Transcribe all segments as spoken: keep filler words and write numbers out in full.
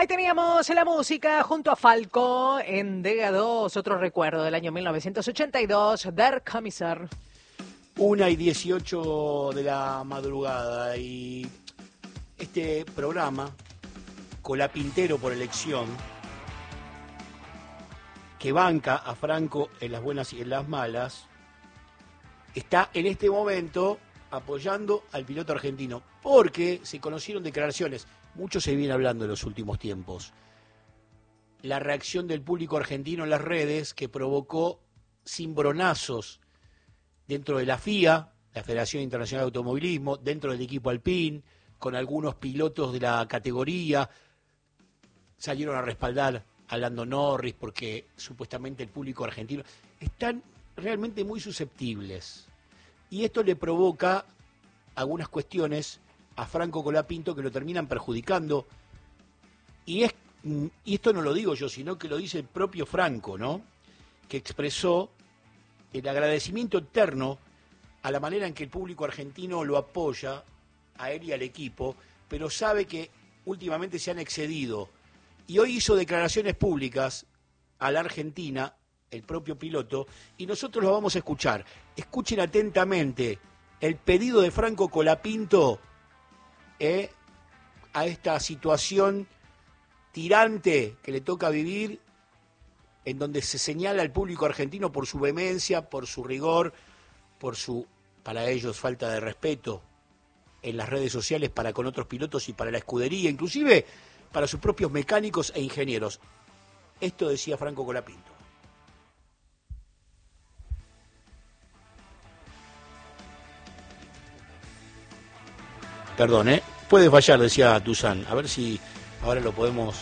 Ahí teníamos la música junto a Falco en Dega dos, otro recuerdo del año mil novecientos ochenta y dos, Der Kommissar. Una y dieciocho de la madrugada y este programa, Colapintero por elección, que banca a Franco en las buenas y en las malas, está en este momento apoyando al piloto argentino, porque se conocieron declaraciones, mucho se viene hablando en los últimos tiempos, la reacción del público argentino en las redes que provocó cimbronazos dentro de la F I A, la Federación Internacional de Automovilismo, dentro del equipo Alpine, con algunos pilotos de la categoría, salieron a respaldar a Lando Norris porque supuestamente el público argentino están realmente muy susceptibles. Y esto le provoca algunas cuestiones a Franco Colapinto que lo terminan perjudicando. Y, es, y esto no lo digo yo, sino que lo dice el propio Franco, ¿no? Que expresó el agradecimiento eterno a la manera en que el público argentino lo apoya a él y al equipo, pero sabe que últimamente se han excedido. Y hoy hizo declaraciones públicas a la Argentina, el propio piloto, y nosotros lo vamos a escuchar. Escuchen atentamente el pedido de Franco Colapinto eh, a esta situación tirante que le toca vivir, en donde se señala al público argentino por su vehemencia, por su rigor, por su, para ellos, falta de respeto en las redes sociales para con otros pilotos y para la escudería, inclusive para sus propios mecánicos e ingenieros. Esto decía Franco Colapinto. Perdón, ¿eh? Puede fallar, decía Tuzán. A ver si ahora lo podemos...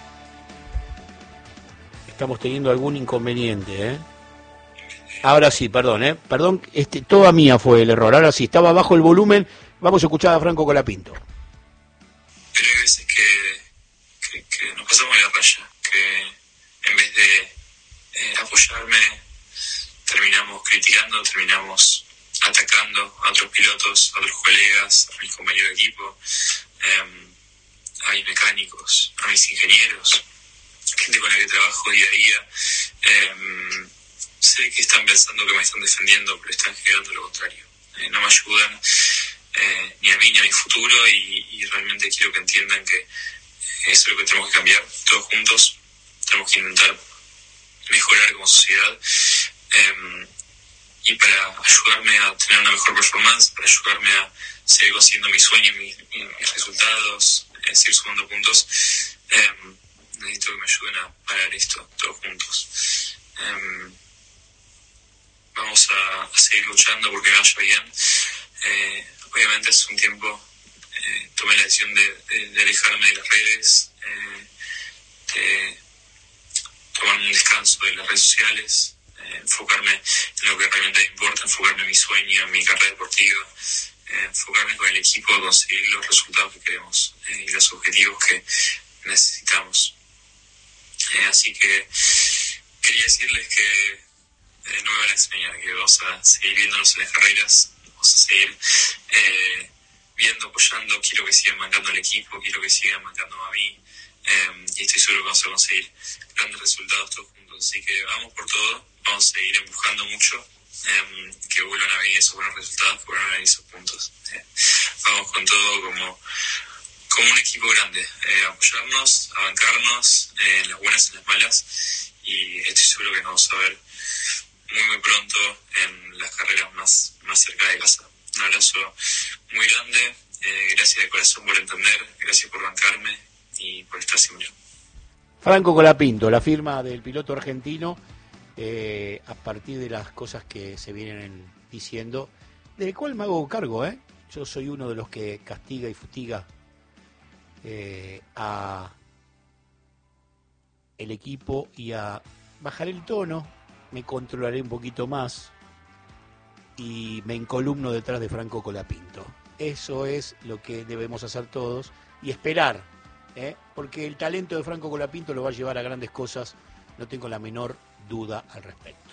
Estamos teniendo algún inconveniente, ¿eh? Ahora sí, perdón, ¿eh? Perdón, este, toda mía fue el error. Ahora sí, estaba bajo el volumen. Vamos a escuchar a Franco Colapinto. Pero hay veces que, que, que nos pasamos en la raya, que en vez de eh, apoyarme, terminamos criticando, terminamos atacando a otros pilotos, a otros colegas, a mis compañeros de equipo, eh, a mis mecánicos, a mis ingenieros, gente con la que trabajo día a día. Eh, sé que están pensando que me están defendiendo, pero están generando lo contrario. Eh, no me ayudan eh, ni a mí ni a mi futuro y, y realmente quiero que entiendan que eso es lo que tenemos que cambiar todos juntos. Tenemos que intentar mejorar como sociedad. Eh, y para ayudarme a tener una mejor performance, para ayudarme a seguir consiguiendo mis sueños, mis, mis resultados, eh, seguir sumando puntos, eh, necesito que me ayuden a parar esto todos juntos. Eh, vamos a, a seguir luchando porque me vaya bien. Eh, obviamente hace un tiempo eh, tomé la decisión de, de, de alejarme de las redes, eh, de tomar un descanso de las redes sociales, eh, enfocarme en lo que realmente me importa, enfocarme en mi sueño, en mi carrera deportiva, eh, enfocarme con el equipo a conseguir los resultados que queremos eh, y los objetivos que necesitamos. Eh, así que quería decirles que eh, no me van a extrañar, que vamos a seguir viéndonos en las carreras, vamos a seguir eh, viendo, apoyando, quiero que sigan bancando al equipo, quiero que sigan bancando a mí, eh, y estoy seguro que vamos a conseguir grandes resultados todos juntos. Así que vamos por todo, vamos a seguir empujando mucho, eh, que vuelvan a venir esos buenos resultados, que vuelvan a venir esos puntos. Eh, vamos con todo como, como un equipo grande, eh, a apoyarnos, a bancarnos eh, en las buenas y en las malas, y estoy seguro que nos vamos a ver muy muy pronto en las carreras más, más cerca de casa. Un abrazo muy grande, eh, gracias de corazón por entender, gracias por bancarme y por estar siempre. Franco Colapinto, la firma del piloto argentino, eh, a partir de las cosas que se vienen diciendo, del cual me hago cargo, ¿eh? Yo soy uno de los que castiga y fustiga eh, a el equipo y a bajar el tono. Me controlaré un poquito más y me encolumno detrás de Franco Colapinto. Eso es lo que debemos hacer todos y esperar, ¿eh? Porque el talento de Franco Colapinto lo va a llevar a grandes cosas, no tengo la menor duda al respecto.